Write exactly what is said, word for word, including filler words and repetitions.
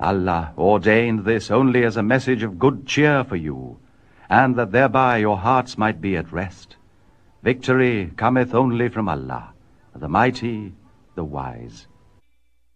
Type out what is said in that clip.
Allah ordained this only as a message of good cheer for you, and that thereby your hearts might be at rest. Victory cometh only from Allah, the Mighty, the Wise.